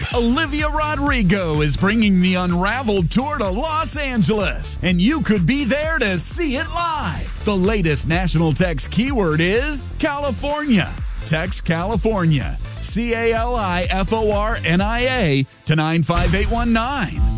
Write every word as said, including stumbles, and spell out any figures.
Olivia Rodrigo is bringing the Unraveled Tour to Los Angeles, and you could be there to see it live. The latest national text keyword is California. Text California, C A L I F O R N I A, to nine five eight one nine.